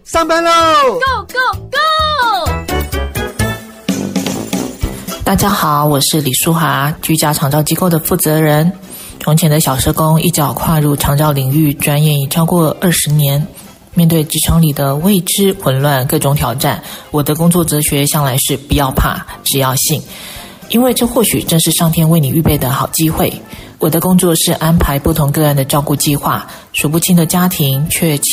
上班喽 ！Go Go Go！ 大家好，我是李淑华，居家长照机构的负责人。从前的小社工一脚跨入长照领域，转眼已超过20年。面对职场里的未知、混乱、各种挑战，我的工作哲学向来是不要怕，只要信。因为这或许正是上天为你预备的好机会。我的工作是安排不同个案的照顾计划，数不清的家庭却